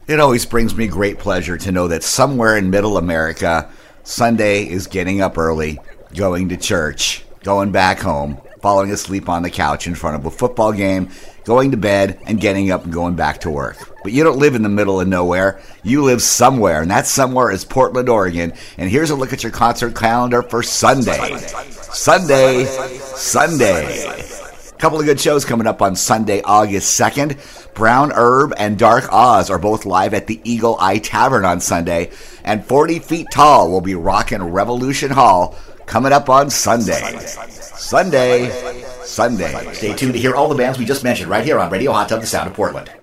It always brings me great pleasure to know that somewhere in middle America, Sunday is getting up early, going to church, going back home, falling asleep on the couch in front of a football game, going to bed, and getting up and going back to work. But you don't live in the middle of nowhere. You live somewhere, and that somewhere is Portland, Oregon. And here's a look at your concert calendar for Sunday. Sunday. Couple of good shows coming up on Sunday, August 2nd. Brown Herb and Dark Oz are both live at the Eagle Eye Tavern on Sunday. And 40 Feet Tall will be rocking Revolution Hall coming up on Sunday. Sunday. Stay tuned to hear all the bands we just mentioned right here on Radio Hot Tub, the Sound of Portland.